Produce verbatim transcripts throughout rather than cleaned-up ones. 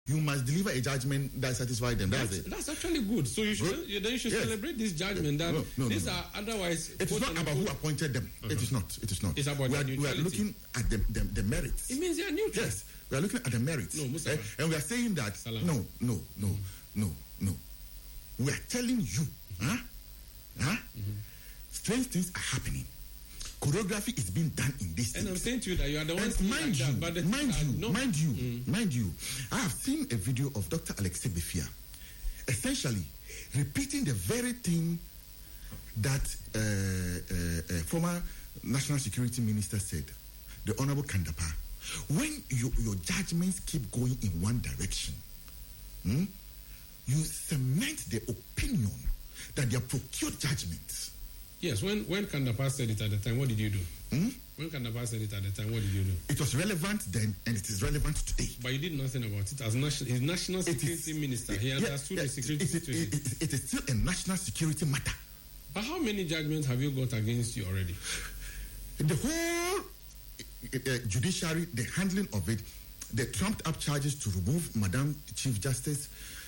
you must deliver a judgment that satisfies them. That's, that's it. That's actually good. So you should, you, then you should yes. celebrate this judgment. That no, no, these no, no. are otherwise. It is not about who appointed them. Uh-huh. It is not. It is not. It's about we are, the we are looking at the, the, the merits. It means they are neutral. Yes, we are looking at the merits. No, eh? And we are saying that Salam. no, no, no, mm-hmm. no, no. We are telling you, mm-hmm. huh? Huh? Mm-hmm. Strange things are happening. Choreography is being done in this. And I'm saying to you that you are the one. Mind you, like that, mind you, no. mind you, mm. mind you. I have seen a video of Doctor Alexei Befia, essentially repeating the very thing that uh, uh, uh, former National Security Minister said, the Honorable Kandapa. When you, your judgments keep going in one direction, hmm, you cement the opinion that they are procured judgments. Yes, when when Kandapa said it at the time, what did you do? Hmm? When Kandapa said it at the time, what did you do? It was relevant then, and it is relevant today. But you did nothing about it. As national, his national security is, minister, he yeah, understood yeah, the security it, it, situation. It, it, it is still a national security matter. But how many judgments have you got against you already? The whole uh, judiciary, the handling of it, the trumped-up charges to remove Madam Chief Justice,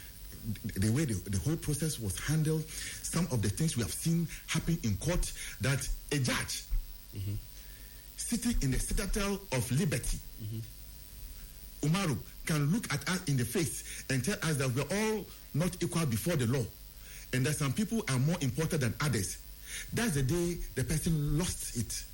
the way the, the whole process was handled, some of the things we have seen happen in court, that a judge mm-hmm. sitting in the citadel of liberty, mm-hmm. Umaru, can look at us in the face and tell us that we're all not equal before the law and that some people are more important than others. That's the day the person lost it.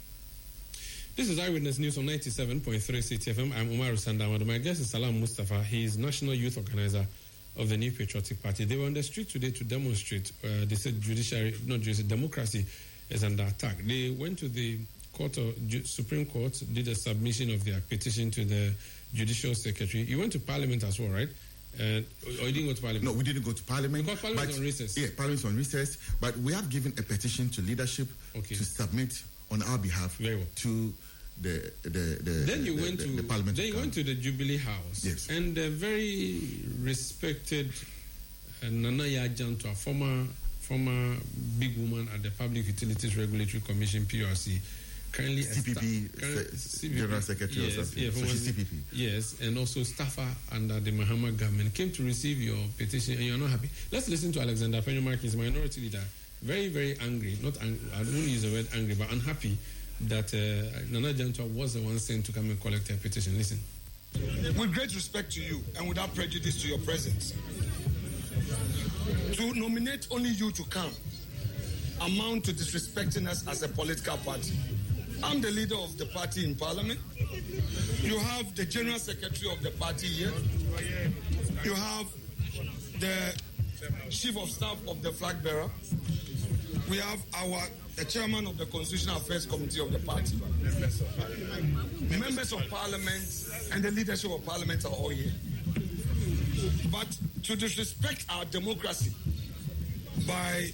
This is Eyewitness News on ninety-seven point three C T F M. I'm Umaru Sandama. My guest is Salam Mustafa. He is National Youth Organizer of the New Patriotic Party. They were on the street today to demonstrate. Uh, they said judiciary, not judiciary, democracy is under attack. They went to the court, or Supreme Court, did a submission of their petition to the Judicial Secretary. You went to Parliament as well, right? Uh, or you didn't go to Parliament? No, we didn't go to Parliament. Because Parliament is on recess. Yeah, Parliament is on recess. But we have given a petition to leadership okay. to submit on our behalf Very well. to the the the then you the, went the, to the Parliament. Then you went to the Jubilee House. Yes. And a very respected uh, Nana Yajanto, a former former big woman at the Public Utilities Regulatory Commission (P U R C), currently C P P, currently, C P P General Secretary yes, or something. Yeah, so she's C P P. Yes, and also staffer under the Mahama government came to receive your petition, and you're not happy. Let's listen to Alexander Penyumak, his minority leader, very very angry. Not ang- I don't use the word angry, but unhappy that uh, Nana Jantua was the one sent to come and collect her petition. Listen. With great respect to you and without prejudice to your presence, to nominate only you to come amount to disrespecting us as a political party. I'm the leader of the party in Parliament. You have the General Secretary of the party here. You have the Chief of Staff of the flag bearer. We have our the chairman of the Constitutional Affairs Committee of the party. Members of Parliament. Members of Parliament and the leadership of Parliament are all here. But to disrespect our democracy by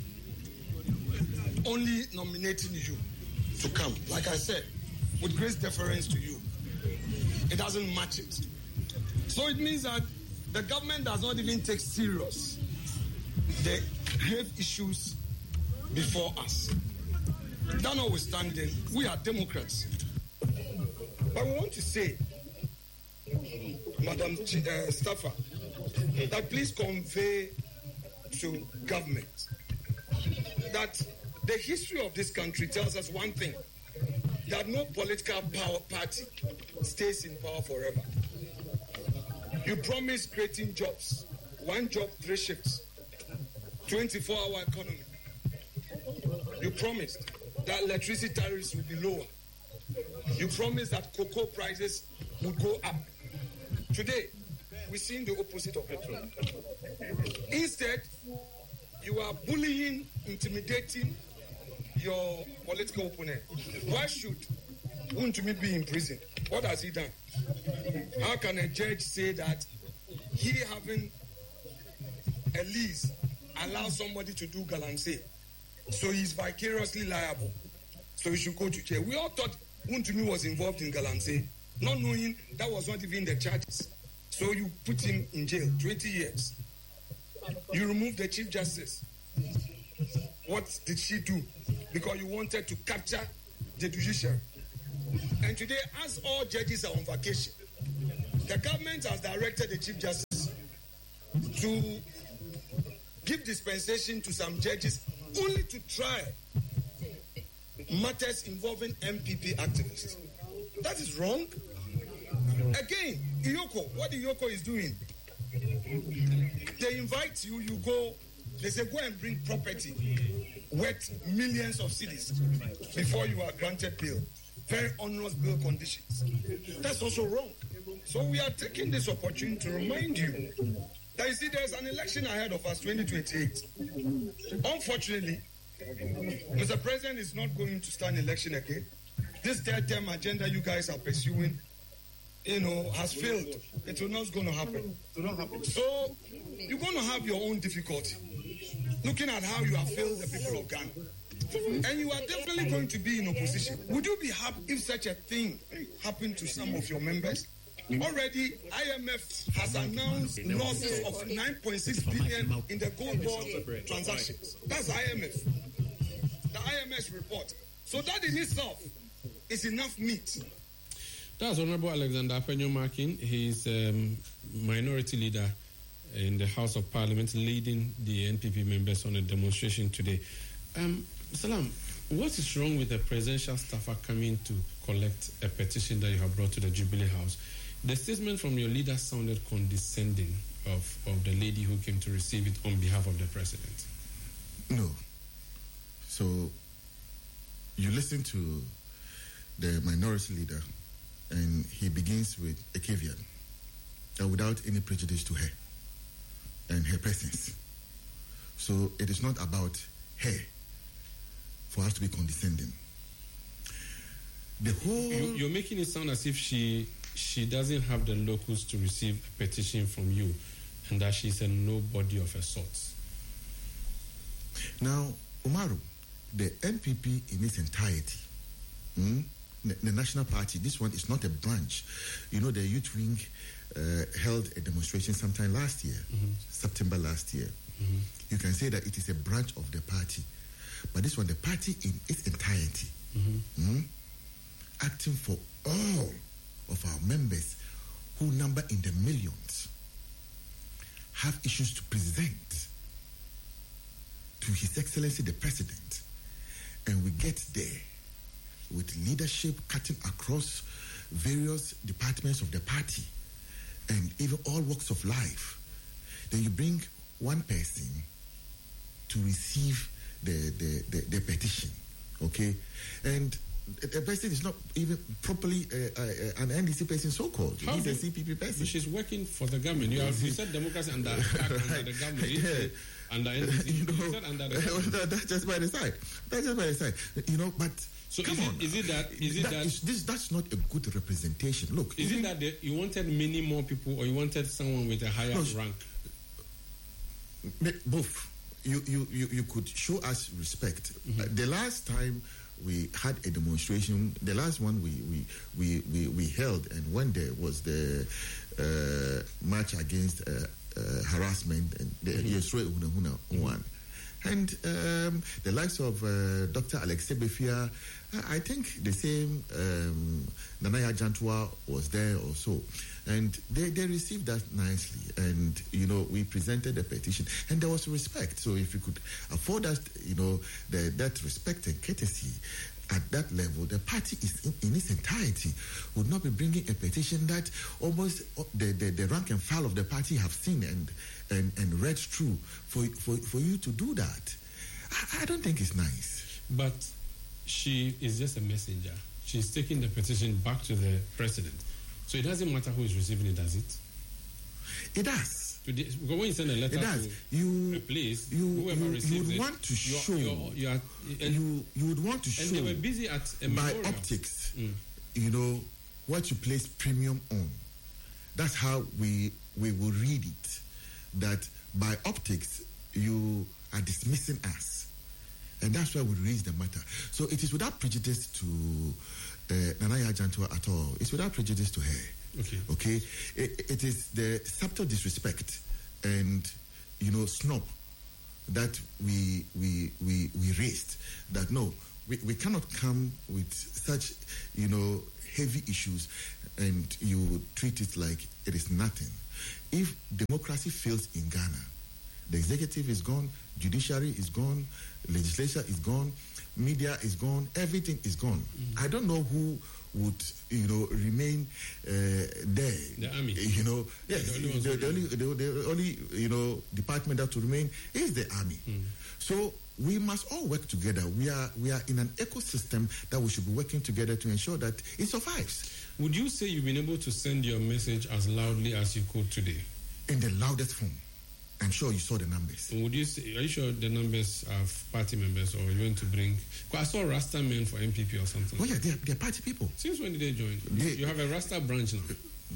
only nominating you to come, like I said, with great deference to you, it doesn't match it. So it means that the government does not even take serious the grave issues before us. That notwithstanding, we are Democrats. But we want to say, Madam Ch- uh, Staffer, that please convey to government that the history of this country tells us one thing, that no political power party stays in power forever. You promised creating jobs, one job, three shifts, twenty-four hour economy. You promised that electricity tariffs would be lower. You promised that cocoa prices would go up. Today, we're seeing the opposite of it. Instead, you are bullying, intimidating your political opponent. Why should Wontumi be in prison? What has he done? How can a judge say that he having a lease allows somebody to do galamsey? So he's vicariously liable. So he should go to jail. We all thought Wontumi was involved in galamsey, not knowing that was not even the charges. So you put him in jail, twenty years. You removed the Chief Justice. What did she do? Because you wanted to capture the judiciary. And today, as all judges are on vacation, the government has directed the Chief Justice to give dispensation to some judges only to try matters involving M P P activists. That is wrong. Again, Iyoko, what Iyoko is doing, they invite you, you go, they say go and bring property worth millions of cedis before you are granted bail. Very onerous bail conditions. That's also wrong. So we are taking this opportunity to remind you that you see there's an election ahead of us, twenty twenty-eight. Unfortunately, Mister President is not going to stand election again. This third term agenda you guys are pursuing, you know, has failed. It will not going to happen. It will not happen. So you're going to have your own difficulty looking at how you have failed the people of Ghana. And you are definitely going to be in opposition. Would you be happy if such a thing happened to some of your members? Already, I M F has announced losses of nine point six billion in the gold board transactions. That's I M F. The I M F report. So that in itself is enough meat. That's Honorable Alexander Apenyo Markin. He's um, minority leader in the House of Parliament, leading the N P P members on a demonstration today. Um, Salam, what is wrong with the presidential staffer coming to collect a petition that you have brought to the Jubilee House? The statement from your leader sounded condescending of, of the lady who came to receive it on behalf of the president. No. So you listen to the minority leader, and he begins with a caveat that without any prejudice to her and her presence. So it is not about her for us to be condescending. The whole you, you're making it sound as if she she doesn't have the locus to receive a petition from you, and that she's a nobody of a sort. Now, Umaru, the N P P in its entirety, mm, the, the National Party, this one is not a branch. You know, the youth wing uh, held a demonstration sometime last year, mm-hmm. September last year. Mm-hmm. You can say that it is a branch of the party. But this one, the party in its entirety, mm-hmm. mm, acting for all of our members who number in the millions, have issues to present to His Excellency the President. And we get there with leadership cutting across various departments of the party and even all walks of life. Then you bring one person to receive the, the, the, the petition, okay? And the person is not even properly uh, uh, an N D C person, so-called. How He's do, a C P P person. She's working for the government. You, have, you said democracy under, under the government. You said under N D C. You, know, you said under the government. That's just by the side. That's just by the side. You know, but so come is it, on. Is it that? Is it that, that is, this, that's not a good representation. Look, is it that the, you wanted many more people, or you wanted someone with a higher no, rank? Both. You, you, you, you could show us respect. Mm-hmm. Uh, the last time we had a demonstration, the last one we we, we, we, we held, and when there was the uh, march against uh, uh, harassment, and the mm-hmm. one. And um, the likes of uh, Doctor Alex Sebefia, I think the same um, Nanaya Jantua was there also. And they, they received that nicely. And, you know, we presented a petition. And there was respect. So if you could afford us, you know, the, that respect and courtesy at that level, the party is in, in its entirety would not be bringing a petition that almost the, the, the rank and file of the party have seen and and, and read through for, for, for you to do that. I, I don't think it's nice. But she is just a messenger. She's taking the petition back to the president. So it doesn't matter who is receiving it, does it? It does. The, because when you send a letter to you, a place, you, whoever you, receives you would it, want to you're, show. You're, you're, and, you, you would want to and show. And they were busy at a by memorial. optics, mm. you know, what you place premium on. That's how we we will read it. That by optics, you are dismissing us. And that's why we raise the matter. So it is without prejudice to uh, Nanaya Jantua at all. It's without prejudice to her. Okay. Okay? It, it is the subtle disrespect and, you know, snub that we we we we raised. That no, we, we cannot come with such, you know, heavy issues and you treat it like it is nothing. If democracy fails in Ghana, the executive is gone, judiciary is gone, legislature is gone, media is gone, everything is gone. Mm-hmm. I don't know who would, you know, remain uh, there. The army. You know, yes, the, the, the, only, the, the only, you know, department that will remain is the army. Mm. So we must all work together. We are we are in an ecosystem that we should be working together to ensure that it survives. Would you say you've been able to send your message as loudly as you could today? In the loudest form. I'm sure you saw the numbers. Would you say, are you sure the numbers of party members, or you want to bring? Because I saw Rasta men for M P P or something. Oh yeah, they're, they're party people. Since when did they join? They, you have a Rasta branch now.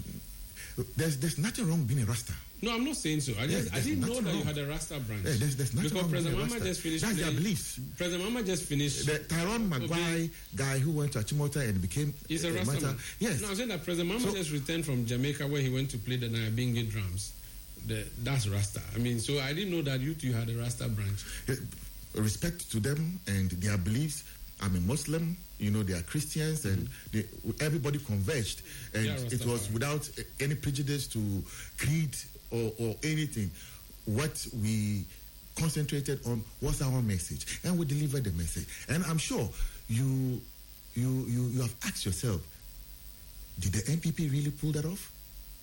There's there's nothing wrong being a Rasta. No, I'm not saying so. I, just, yeah, I didn't know that wrong. you had a Rasta branch. Yeah, there's, there's nothing because wrong President with Mama just finished. That's playing, their beliefs. President Mama just finished. The Tyrone Maguire okay. guy who went to Achimota and became. He's a, a Rasta man. Yes. No, I'm saying that President Mama so, just returned from Jamaica where he went to play the Nyabingi drums. The, that's Rasta. I mean, so I didn't know that you two had a Rasta branch. Uh, respect to them and their beliefs. I'm a Muslim, you know, they are Christians, and they, everybody converged. And yeah, it was without any prejudice to creed or, or anything. What we concentrated on was our message, and we delivered the message. And I'm sure you, you, you, you have asked yourself, did the N P P really pull that off?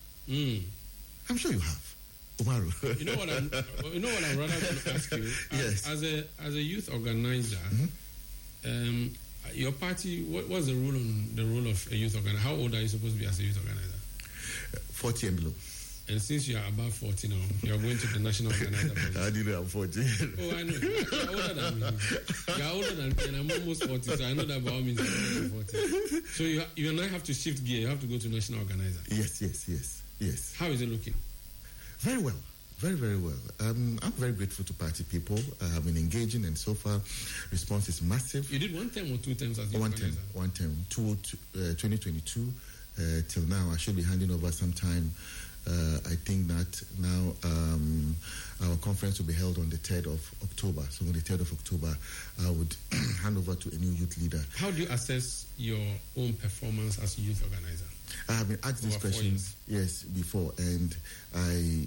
Mm. I'm sure you have. Umaru. You know what I'm. You know what I'm rather going to ask you. As, yes. As a as a youth organizer, mm-hmm. um, your party. What was the rule on the role of a youth organizer? How old are you supposed to be as a youth organizer? Uh, Forty and below. And since you are above forty now, you are going to the national organizer. I didn't know I'm forty. Oh, I know. You are older than me. You are older than me, and I'm almost forty. So I know that by all means I'm forty. So you you now have to shift gear. You have to go to national organizer. Yes, yes, yes, yes. How is it looking? Very well. Very, very well. Um, I'm very grateful to party people. I have been engaging, and so far, response is massive. You did one term or two terms as youth One organizer? term. One term. Two, uh, twenty twenty-two uh, till now. I should be handing over sometime. Uh, I think that now um, our conference will be held on the third of October. So on the third of October, I would hand over to a new youth leader. How do you assess your own performance as a youth organizer? I have been asked this question, yes, before, and I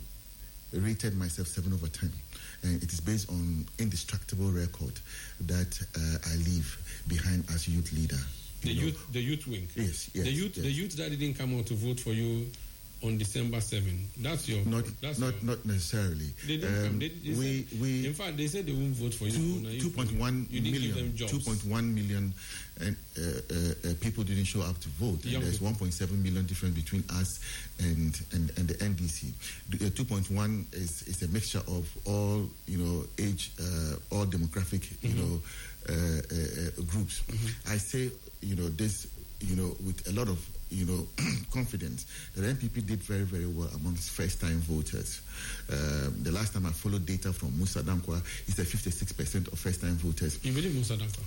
rated myself seven over ten. And it is based on indestructible record that uh, I leave behind as youth leader. The you youth, know. the youth wing. Yes, yes. The youth, yes. the youth that didn't come out to vote for you on December seventh. That's your. Not, that's not, your, not necessarily. They didn't um, come. They, they we, said, we. In fact, they said they won't vote for you. Two, two point one million. Two point one million, and uh, uh, uh, people didn't show up to vote. And there's one point seven million difference between us and and, and the N D C. The, uh, two point one is is a mixture of all you know age, uh, all demographic you mm-hmm. know uh, uh, groups. Mm-hmm. I say you know this you know with a lot of. you know, confidence that N P P did very, very well amongst first-time voters. Um, the last time I followed data from Musa Dankwa, he said fifty-six percent of first-time voters. You believe Musa Dankwa?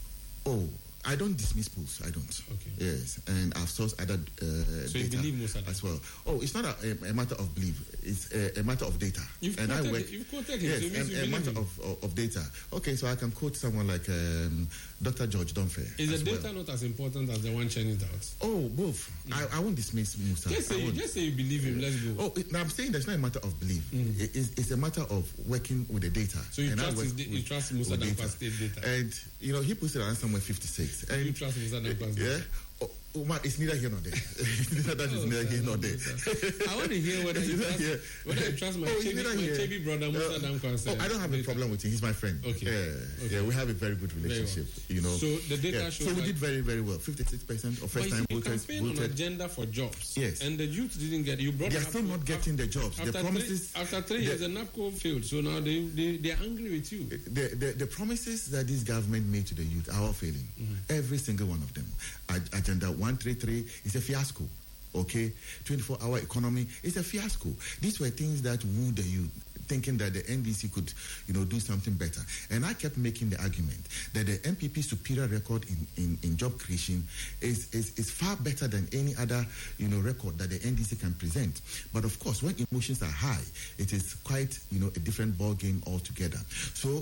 Oh, I don't dismiss polls. I don't. Okay. Yes, and I've sourced other uh, so data you believe Musa Dankwa as well. Oh, it's not a, a, a matter of belief. It's a, a matter of data. You've and quoted, I work. You've quoted him. Yes, so and you a matter him. of, of of data. Okay, so I can quote someone like um, Doctor George Dunfair. Is the data well. not as important as the one churning it out? Oh, both. Mm. I, I won't dismiss Musa. Just say, you, just say you believe him. Let's go. Oh, it, now I'm saying there's not a matter of belief. Mm. It, it's, it's a matter of working with the data. So you and trust his, you trust Musa Dankwa's state data, and you know he puts it around somewhere fifty-six. And you trust Musa Dankwa's yeah. data. Oh, oh man, it's neither here nor there. that is oh, neither here nor there. I want to hear whether you trust, here. whether you trust my oh, Chebi brother Musa uh, Dankwa. Oh, I don't have a problem with him. He's my friend. Okay. Yeah, okay. yeah, we have a very good relationship. Very well. You know. So the data yeah. shows. So we did very, very well. Fifty-six percent of first-time voters voted. voted. On agenda for jobs. Yes. And the youth didn't get it. You brought. They are still not getting the jobs. After the promises. Three, after three years, the NAPCO failed. So now they they they are angry with you. The, the the promises that this government made to the youth are all failing. Mm-hmm. Every single one of them. Agenda one thirty-three is a fiasco. Okay, twenty-four hour economy is a fiasco. These were things that wooed the youth, thinking that the N D C could, you know, do something better. And I kept making the argument that the N P P superior record in, in, in job creation is, is is far better than any other, you know, record that the N D C can present. But of course, when emotions are high, it is quite, you know, a different ball game altogether. So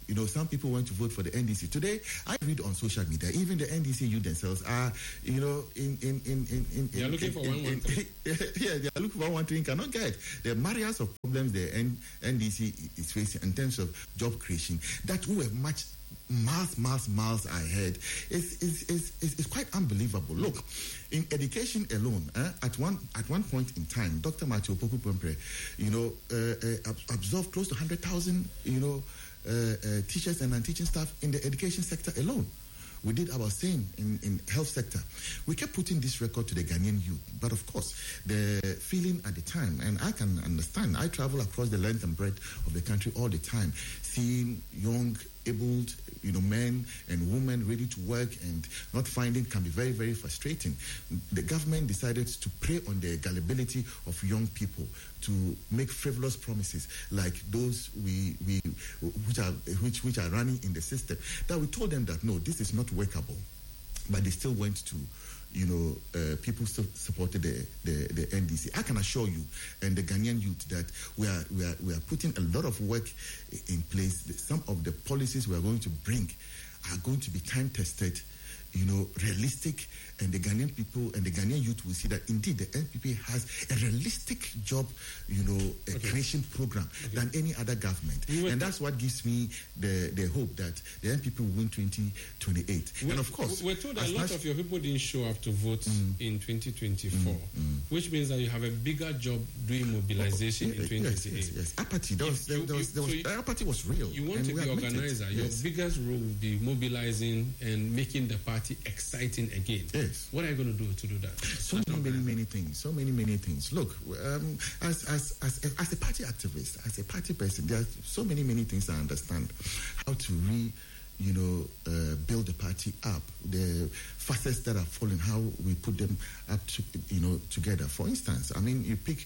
you know, some people want to vote for the N D C. Today, I read on social media, even the N D C youth themselves are, you know, in in in in in. They are looking in, for in, one in, one three. Yeah, they are looking for one thing cannot get. The myriads of problems the N D C is facing in terms of job creation that we were much miles, miles, miles ahead is is is is quite unbelievable. Look, in education alone, eh, at one at one point in time, Doctor Matthew Opoku Pempre, you know, uh, uh, absorbed close to one hundred thousand, you know, uh, uh, teachers and non-teaching staff in the education sector alone. We did our same in, in health sector. We kept putting this record to the Ghanaian youth. But of course, the feeling at the time, and I can understand, I travel across the length and breadth of the country all the time, seeing young, abled, you know, men and women ready to work and not finding can be very, very frustrating. The government decided to prey on the gullibility of young people to make frivolous promises like those we we which are which which are running in the system. That we told them that no, this is not workable, but they still went to, you know, uh, people still supported the, the the N D C. I can assure you and the Ghanaian youth that we are we are we are putting a lot of work in place. Some of the policies we are going to bring are going to be time tested, you know, realistic, and the Ghanaian people and the Ghanaian youth will see that indeed the N P P has a realistic job, you know, a okay. creation program okay. than any other government. We and that's what gives me the, the hope that the N P P will win twenty twenty-eight. We, and of course, we're told a lot of your people didn't show up to vote mm, in twenty twenty-four, mm, mm. which means that you have a bigger job doing mobilization oh, yeah, in twenty twenty-eight. Yes, yes, yes. Apathy, there was, there, there was, there was, you, apathy was real. You want to be organizer. Your yes. biggest role will be mobilizing and making the party exciting again. Yes. What are you going to do to do that? So many, many, many things. So many, many things. Look, um, as, as as as a party activist, as a party person, there are so many, many things I understand. How to re, you know, uh, build the party up. The facets that are falling, how we put them up to, you know, together. For instance, I mean, you pick.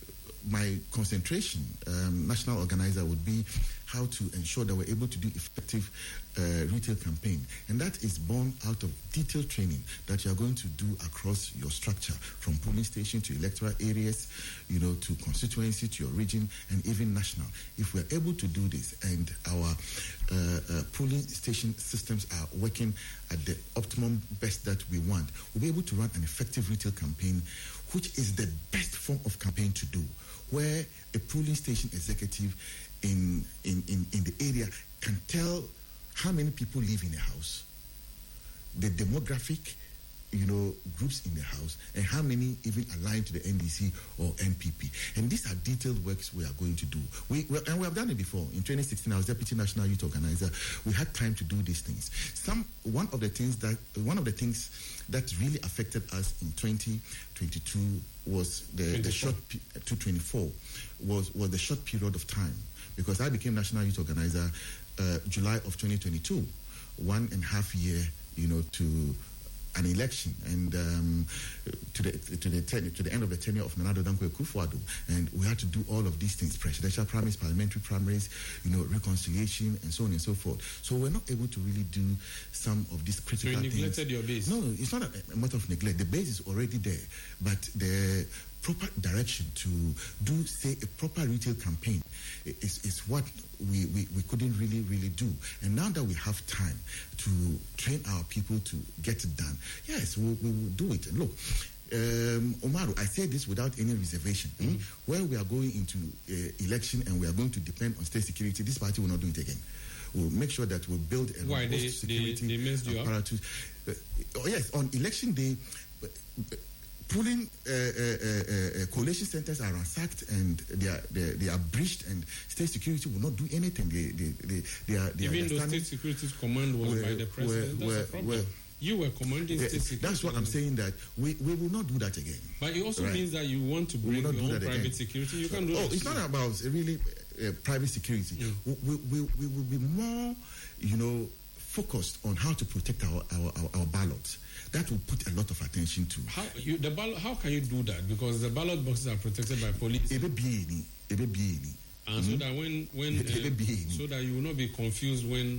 My concentration, um, national organizer, would be how to ensure that we're able to do effective uh, retail campaign. And that is born out of detailed training that you're going to do across your structure, from polling station to electoral areas, you know, to constituency, to your region, and even national. If we're able to do this and our uh, uh, polling station systems are working at the optimum best that we want, we'll be able to run an effective retail campaign, which is the best form of campaign to do, where a polling station executive in, in, in, in the area can tell how many people live in a house, the demographic, you know, groups in the house, and how many even align to the N D C or N P P. And these are detailed works we are going to do. We, we and we have done it before. In twenty sixteen, I was Deputy National Youth Organizer. We had time to do these things. Some one of the things that one of the things that really affected us in twenty twenty-two was the, the short two twenty-four was was the short period of time, because I became National Youth Organizer uh, July of twenty twenty-two, one and a half year, you know, to an election, and um, to the to the ten, to the end of the tenure of Nana Addo Dankwa Akufo-Addo, and we had to do all of these things: presidential primaries, parliamentary primaries, you know, reconciliation, and so on and so forth. So we're not able to really do some of these critical things. So you neglected things. your base? No, it's not a, a matter of neglect. The base is already there, but the proper direction to do, say, a proper retail campaign is, is what we, we, we couldn't really, really do. And now that we have time to train our people to get it done, yes, we, we will do it. And look, um, Omaru, I say this without any reservation. Mm-hmm. Mm? Where we are going into uh, election and we are going to depend on state security, this party will not do it again. We'll make sure that we'll build a Why, they, security they, they messed you apparatus. Uh, oh, yes, on election day, uh, Pooling uh, uh, uh, uh, coalition centers are ransacked and they are they, they are breached, and state security will not do anything. They they they, they are. They Even though state security's command was where, by the president, where, that's where, a problem. Where, you were commanding uh, state security. That's what I'm saying. That we, we will not do that again. But it also right? means that you want to bring your own private again. security. You can do. Oh, that it's too. not about really uh, private security. Mm. We, we, we, we will be more, you know, focused on how to protect our our, our, our ballots. That will put a lot of attention to. How you the ballot? How can you do that? Because the ballot boxes are protected by police. And mm-hmm. so that when when uh, so that you will not be confused when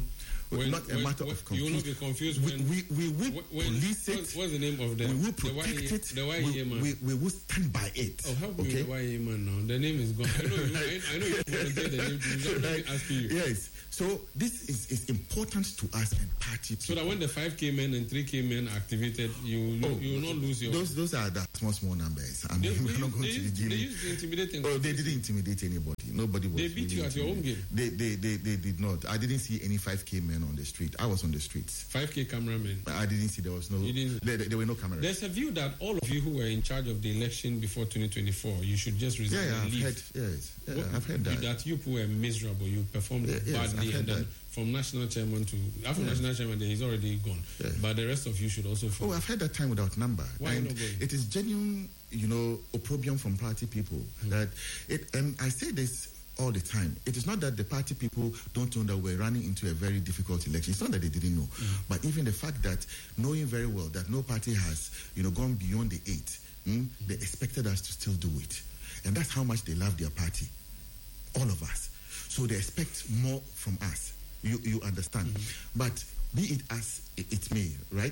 When, not a when, matter when, of confusion. You will not be confused we, when... We, we will when, police it. What's, what's the name of the... We will the protect Y, it. The Y we, man. We, we will stand by it. Oh, how okay? the Y A man now? The name is gone. I know you, I, I know you volunteered the name to me. I'm not asking you. Yes. So this is, is important to us and party people. So that when the five K men and three K men are activated, you oh, you will not lose your... Those those are the small, small numbers. I mean, we're not going to used, begin... They used to intimidate... Oh, they didn't intimidate anybody. Nobody was... They beat you at your own game. They, they, they, they did not. I didn't see any five K men on the street. I was on the streets. five K cameramen. I didn't see. There was no... There, there were no cameras. There's a view that all of you who were in charge of the election before twenty twenty-four, you should just resign yeah, yeah, and I've leave. Heard, yes, yeah, what, I've heard that. That you were miserable. You performed yeah, yes, badly. And then that. from national chairman to... After yes. national chairman, he's already gone. Yes. But the rest of you should also... Follow. Oh, I've heard that time without number. Why and not going? It is genuine, you know, opprobrium from party people. Mm. That it, and I say this all the time. It is not that the party people don't know that we're running into a very difficult election. It's not that they didn't know. Mm. But even the fact that knowing very well that no party has, you know, gone beyond the eight, mm, mm. they expected us to still do it. And that's how much they love their party. All of us. So they expect more from us. You you understand. Mm-hmm. But be it as it, it may, right?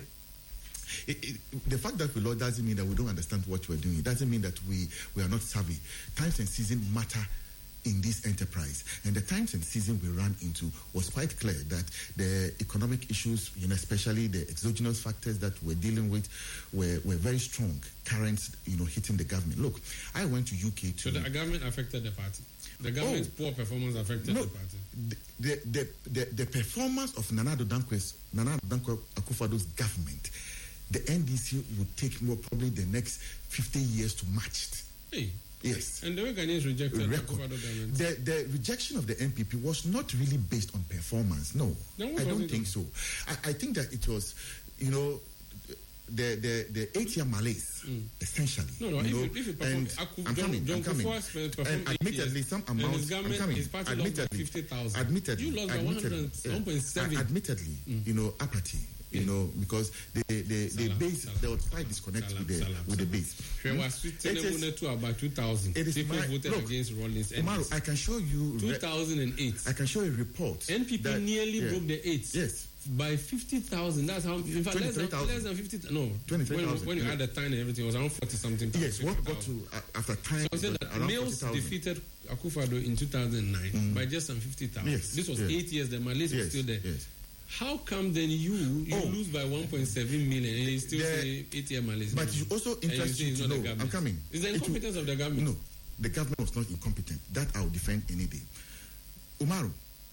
It, it, the fact that we law doesn't mean that we don't understand what we're doing. It doesn't mean that we, we are not savvy. Times and season matter in this enterprise. And the times and season we ran into was quite clear that the economic issues, you know, especially the exogenous factors that we're dealing with, were, were very strong currents, you know, hitting the government. Look, I went to U K to... So the government affected the party? The government's oh, poor performance affected no, the party? The, the, the, the performance of Nana Addo Dankwa's, Nana Addo Dankwa Akufo-Addo's government, the N D C would take more probably the next fifty years to match it. Hey. Yes. And the way Ghanaians rejected the Akufo-Addo government? The, the rejection of the N P P was not really based on performance. No, I don't think so. I, I think that it was, you know, the the the eight-year malaise, mm. essentially. No, no. You if, know, you, if you perform, and Akuf, I'm John, coming. John I'm coming. And admittedly, some amounts. I'm coming. His party admittedly, lost by fifty thousand. Admittedly, you lost by admittedly, one point seven. Yeah. Admittedly, mm. you know, apathy. You yeah. know, because the the, the base salam, there was slight disconnect salam, with the salam, with the base. Hmm? It is to about two thousand. It is people my, voted look, against Rawlings. Umaru, I can show you two thousand and eight. I can show you a report. N P P that, nearly yeah. broke the eight. Yes. By fifty thousand. That's how. In fact, less than, less than fifty. No, twenty-three thousand. When, when you yeah. add the time and everything, it was around forty something. Yes, what got to uh, after time? So I said that Mills defeated Akufo-Addo in two thousand nine mm. by just some fifty thousand. Yes, this was yes. eight years. The Malays yes, were still there. Yes. How come then you you oh. lose by one point seven million and you still the, say eight-year Malays? But you also interest you to know. I'm coming. Is the incompetence will, of the government? No, the government was not incompetent. That I will defend any day. Umaru,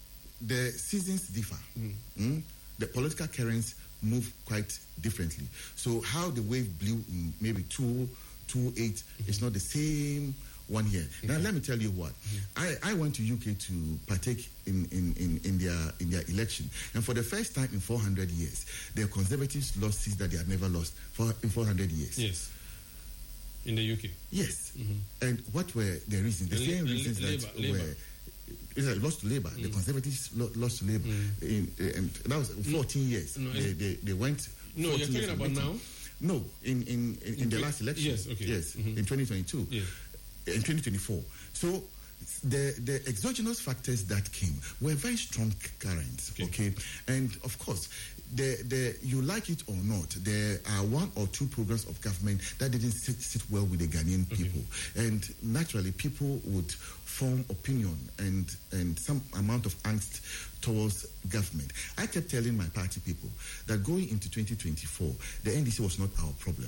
the seasons differ. Mm. Mm? The political currents move quite differently. So how the wave blew in maybe two, two eight mm-hmm. is not the same one year. Mm-hmm. Now let me tell you what. Mm-hmm. I, I went to U K to partake in, in, in, in their in their election, and for the first time in four hundred years, the Conservatives lost seats that they had never lost for in four hundred years. Yes. In the U K. Yes. Mm-hmm. And what were the reasons? The, the same la- reasons la- that labor, were. Labor. Israel lost to Labour. Mm. The Conservatives lo- lost to Labour. Mm. In, uh, and that was fourteen no. years. No, they, they, they went. No, you're talking about now? No, in, in, in, in the last election. Yes, okay. Yes, mm-hmm. in twenty twenty-two. Yeah. In twenty twenty-four. So the, the exogenous factors that came were very strong currents. Okay. okay? And of course, the, the, you like it or not, there are one or two programs of government that didn't sit, sit well with the Ghanaian okay. people. And naturally, people would form opinion and, and some amount of angst towards government. I kept telling my party people that going into twenty twenty-four, the N D C was not our problem.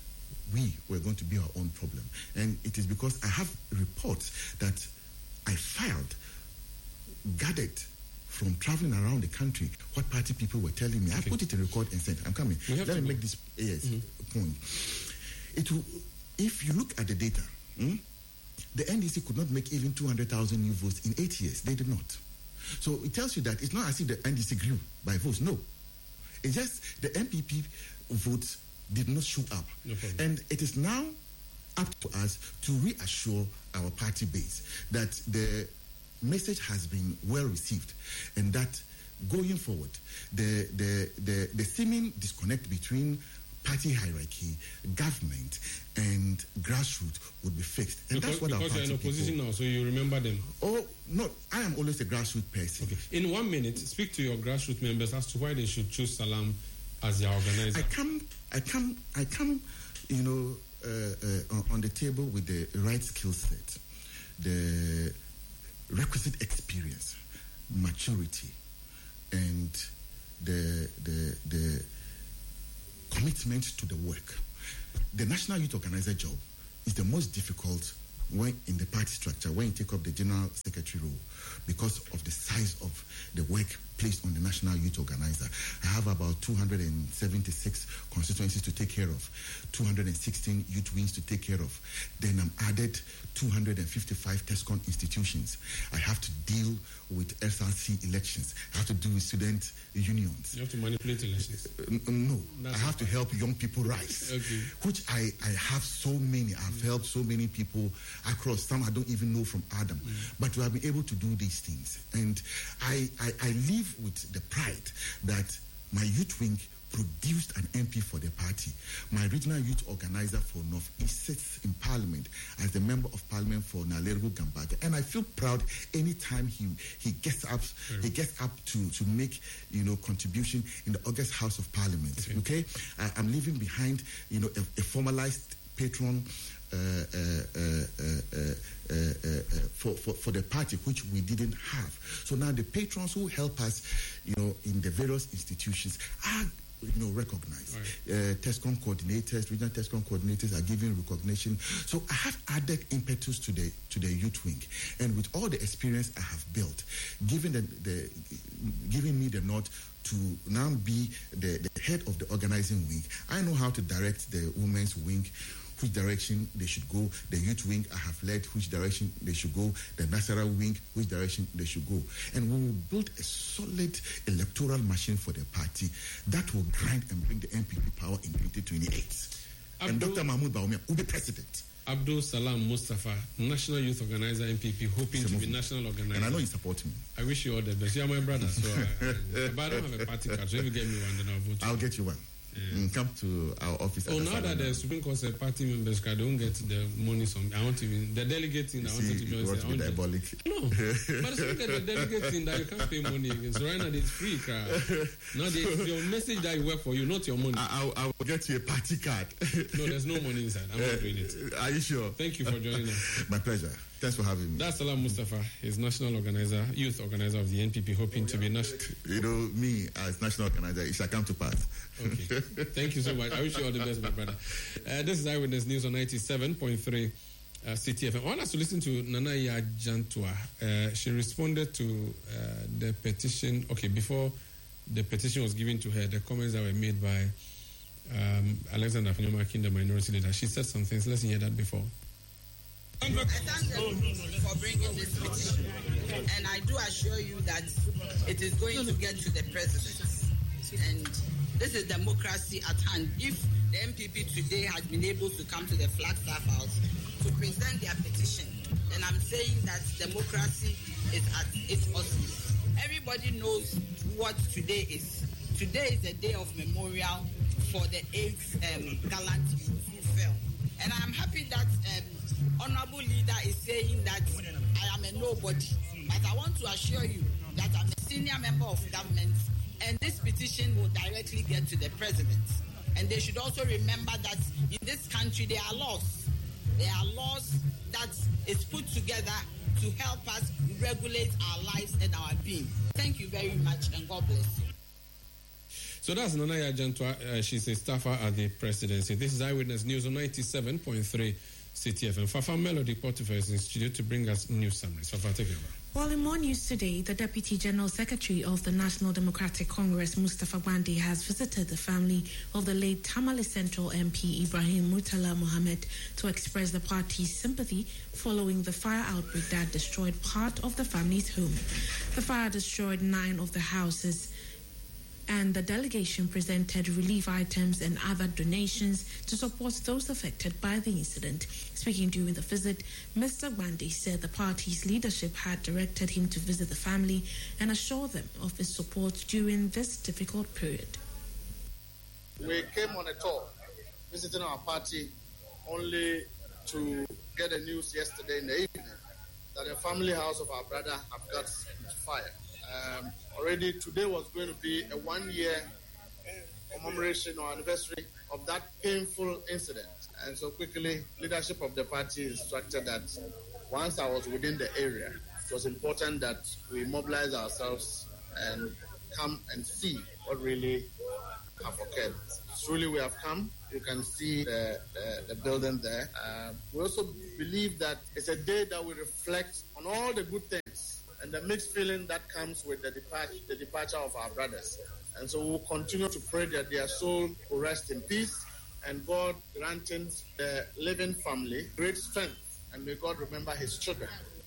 We were going to be our own problem. And it is because I have reports that I filed, gathered from traveling around the country, what party people were telling me. Okay. I put it in record and sent. I'm coming. Let me go. make this yes, mm-hmm. point. It will, if you look at the data, hmm, the N D C could not make even two hundred thousand new votes in eight years. They did not. So it tells you that it's not as if the N D C grew by votes. No. It's just the N P P votes did not show up. No problem. And it is now up to us to reassure our party base that the message has been well received and that going forward, the, the, the, the seeming disconnect between party hierarchy, government, and grassroots would be fixed. And because, that's what because our you're in opposition people, now, so you remember them. Oh, no, I am always a grassroots person. Okay. In one minute, speak to your grassroots members as to why they should choose Salam as their organizer. I come, I come, I come, you know, uh, uh, on the table with the right skill set, the requisite experience, maturity, and the the the commitment to the work. The National Youth Organizer job is the most difficult when in the party structure, when you take up the General Secretary role, because of the size of the work placed on the National Youth Organizer. I have about two hundred seventy-six constituencies to take care of, two hundred sixteen youth wings to take care of. Then I'm added two hundred fifty-five TESCON institutions. I have to deal with S R C elections. I have to deal with student unions. You have to manipulate elections. Uh, no, That's I have to help young people rise, okay. which I, I have so many. I've mm. helped so many people across. Some I don't even know from Adam. Mm. But to have been able to do these things. And I, I, I live with the pride that my youth wing produced an M P for the party. My regional youth organizer for North East sits in Parliament as the member of Parliament for Naleru Gambata, and I feel proud anytime he he gets up mm. he gets up to to make you know contribution in the August House of Parliament. Okay, okay? I, I'm leaving behind you know a, a formalized patron. Uh, uh, uh, uh, uh, uh, uh, for, for, for the party, which we didn't have. So now the patrons who help us, you know, in the various institutions are, you know, recognized. Right. Uh, TESCON coordinators, regional TESCON coordinators are given recognition. So I have added impetus to the to the youth wing, and with all the experience I have built, given the, the giving me the nod to now be the, the head of the organizing wing, I know how to direct the women's wing, which direction they should go. The youth wing I have led, which direction they should go. The Nasara wing, which direction they should go. And we will build a solid electoral machine for the party that will grind and bring the M P P power in twenty twenty-eight. Abdul, and Doctor Mahmoud Bawumia will be president. Abdul Salam Mustafa, National Youth Organizer, M P P, hoping to be national organizer. And I know you support me. I wish you all the best. You are my brother, so I, I, but I don't have a party card, so if you get me one, then I'll vote. I'll get you one. Yeah. Mm, come to our office. Oh, now that the Supreme Court said party members can don't get the money, some I want to be the delegate thing. I wanted to join. You want to be diabolic? No, but it's not the delegate thing that you can't pay money against. So right now it's free car. No, it's your message that you work for you, not your money. I, I, I will get you a party card. No, there's no money inside. I'm not doing it. Are you sure? Thank you for joining us. My pleasure. Thanks for having me. That's Salam Mustafa. He's national organizer, youth organizer of the N P P, hoping to be national. You know, me as national organizer, it shall come to pass. Okay. Thank you so much. I wish you all the best, my brother. Uh, this is Eyewitness News on ninety-seven point three uh, C T F M. I want us to listen to Nanaya Jantua. Uh, she responded to uh, the petition. Okay, before the petition was given to her, the comments that were made by um, Alexander Fanyomaki, the minority leader. She said some things. Let's hear that before. I thank them for bringing this petition, and I do assure you that it is going to get to the president. And this is democracy at hand. If the M P P today has been able to come to the Flagstaff House to present their petition, then I'm saying that democracy is at its auspice. Everybody knows what today is. Today is a day of memorial for the eight um, gallant youths who fell. And I'm happy that um, Honorable Leader is saying that I am a nobody. But I want to assure you that I'm a senior member of government, and this petition will directly get to the president. And they should also remember that in this country there are laws. There are laws that is put together to help us regulate our lives and our being. Thank you very much, and God bless you. So that's Nanaya Jantua. Uh, she's a staffer at the presidency. This is Eyewitness News on ninety-seven point three C T F M. Fafa Melody Portoffer is in studio to bring us news summaries. Fafa, take it over. Well, in more news today, the Deputy General Secretary of the National Democratic Congress, Mustafa Gwande, has visited the family of the late Tamale Central M P Ibrahim Murtala Mohammed to express the party's sympathy following the fire outbreak that destroyed part of the family's home. The fire destroyed nine of the houses, and the delegation presented relief items and other donations to support those affected by the incident. Speaking during the visit, Mister Gwande said the party's leadership had directed him to visit the family and assure them of his support during this difficult period. We came on a tour visiting our party only to get the news yesterday in the evening that the family house of our brother have got fire. Um, already today was going to be a one-year commemoration or anniversary of that painful incident. And so quickly, leadership of the party instructed that once I was within the area, it was important that we mobilize ourselves and come and see what really have occurred. Truly, we have come. You can see the, the, the building there. Uh, we also believe that it's a day that we reflect on all the good things and the mixed feeling that comes with the, depart- the departure of our brothers. And so we'll continue to pray that their soul will rest in peace, and God granting the living family great strength, and may God remember his children.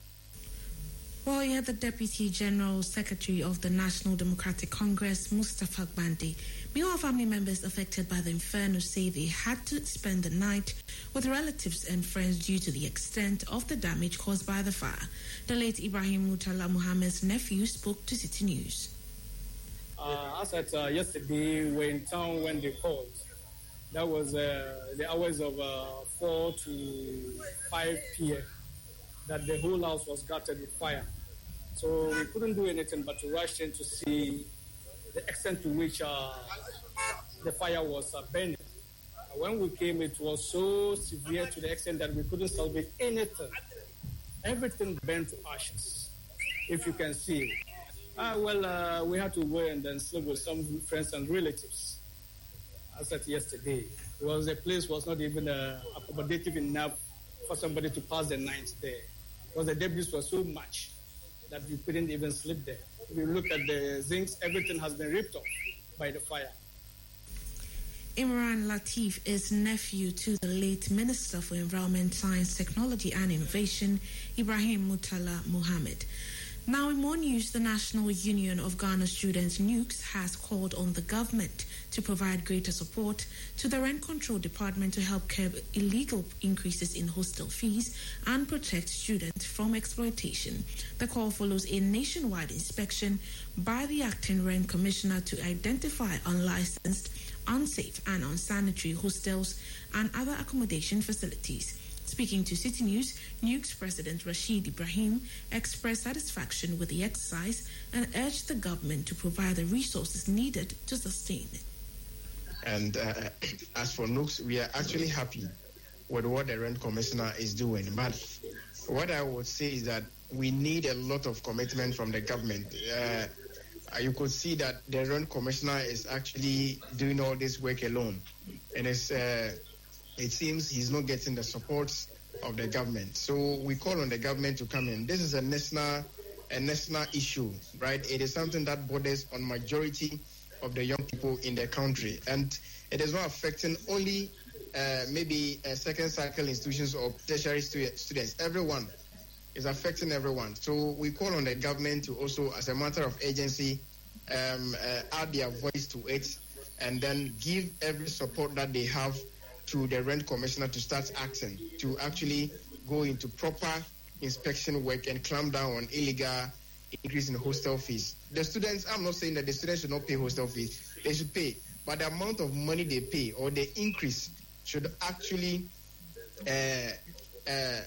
Well, yeah, the Deputy General Secretary of the National Democratic Congress, Mustapha Gwande. Meanwhile, family members affected by the inferno say they had to spend the night with relatives and friends due to the extent of the damage caused by the fire. The late Ibrahim Murtala Muhammad's nephew spoke to City News. Uh, as at uh, yesterday, we were in town when they called. That was uh, the hours of uh, four to five p.m. that the whole house was gutted with fire. So we couldn't do anything but to rush in to see the extent to which uh, the fire was uh, burning. And when we came, it was so severe to the extent that we couldn't salvage anything. Everything burned to ashes, if you can see. Uh, well, uh, we had to go and then sleep with some friends and relatives. As at yesterday, because the place was not even uh, accommodative enough for somebody to pass the night there. Because the debris was so much that you couldn't even sleep there. If you look at the zincs, everything has been ripped off by the fire. Imran Latif is nephew to the late Minister for Environment, Science, Technology and Innovation, Ibrahim Murtala Muhammad. Now in more news, the National Union of Ghana Students, NUGS, has called on the government to provide greater support to the Rent Control Department to help curb illegal increases in hostel fees and protect students from exploitation. The call follows a nationwide inspection by the Acting Rent Commissioner to identify unlicensed, unsafe and unsanitary hostels and other accommodation facilities. Speaking to City News, NUGS President Rashid Ibrahim expressed satisfaction with the exercise and urged the government to provide the resources needed to sustain it. And uh, as for NUGS, we are actually happy with what the Rent Commissioner is doing. But what I would say is that we need a lot of commitment from the government. Uh, you could see that the Rent Commissioner is actually doing all this work alone. And it's... Uh, It seems he's not getting the support of the government. So we call on the government to come in. This is a national, a national issue, right? It is something that borders on majority of the young people in the country. And it is not affecting only uh, maybe uh, second cycle institutions or tertiary stu- students. Everyone is affecting everyone. So we call on the government to also, as a matter of agency, um, uh, add their voice to it and then give every support that they have to the Rent Commissioner to start acting, to actually go into proper inspection work and clamp down on illegal increase in hostel fees. The students, I'm not saying that the students should not pay hostel fees. They should pay. But the amount of money they pay or the increase should actually uh, uh,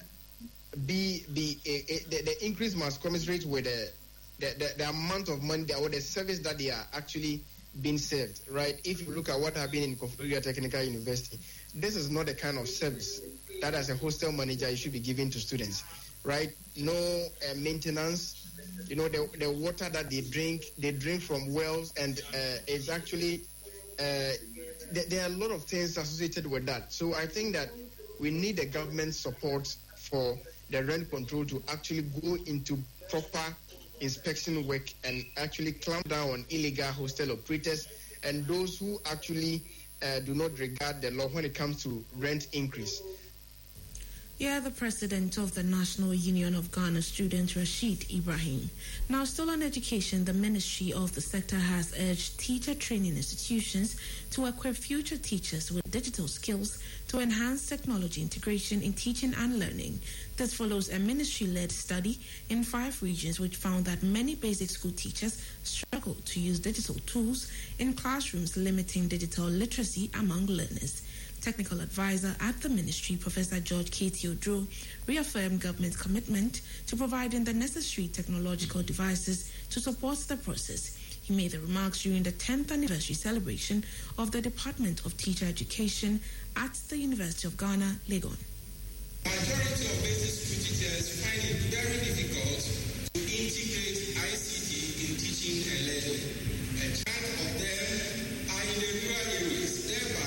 be, be a, a, the, the increase must commensurate with the, the, the, the amount of money or the service that they are actually being served, right? If you look at what happened in Koforidua Technical University, this is not the kind of service that as a hostel manager you should be giving to students, right? No uh, maintenance. You know, the, the water that they drink, they drink from wells, and uh, it's actually, uh, th- there are a lot of things associated with that. So I think that we need the government support for the rent control to actually go into proper inspection work and actually clamp down on illegal hostel operators and those who actually uh, do not regard the law when it comes to rent increase. Yeah, the president of the National Union of Ghana Students, Rashid Ibrahim. Now, still on education, the Ministry of the sector has urged teacher training institutions to equip future teachers with digital skills to enhance technology integration in teaching and learning. This follows a ministry-led study in five regions which found that many basic school teachers struggle to use digital tools in classrooms, limiting digital literacy among learners. Technical advisor at the ministry, Professor George Katie Odro, reaffirmed government's commitment to providing the necessary technological devices to support the process. He made the remarks during the tenth anniversary celebration of the Department of Teacher Education at the University of Ghana, Legon. Majority of basic school teachers find it very difficult to integrate I C T in teaching and learning. A chunk of them are in the rural areas, thereby